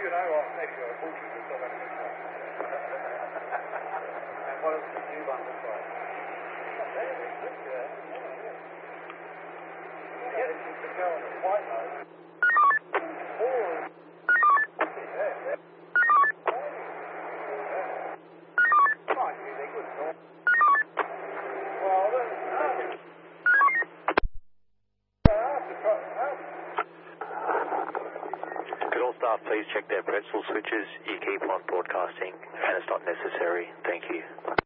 you know what? Next year, bullshit will stop having this one. And what else did you want to try? Not bad, it's good, yeah. Yeah, it's just to go on the white note. Could all staff please check their pretzel switches? You keep on broadcasting and it's not necessary. Thank you.